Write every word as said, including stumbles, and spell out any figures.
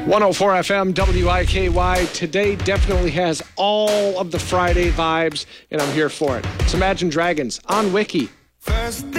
one oh four F M W I K Y. Today definitely has all of the Friday vibes, and I'm here for it. It's Imagine Dragons on Wiki. First